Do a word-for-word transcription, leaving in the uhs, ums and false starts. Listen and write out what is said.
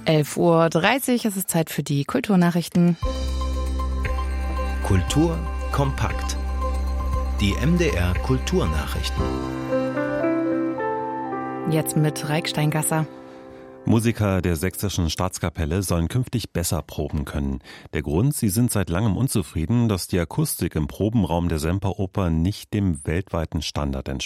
elf Uhr dreißig, es ist Zeit für die Kulturnachrichten. Kultur kompakt. Die M D R Kulturnachrichten. Jetzt mit Raik Steingasser. Musiker der Sächsischen Staatskapelle sollen künftig besser proben können. Der Grund, sie sind seit langem unzufrieden, dass die Akustik im Probenraum der Semperoper nicht dem weltweiten Standard entspricht.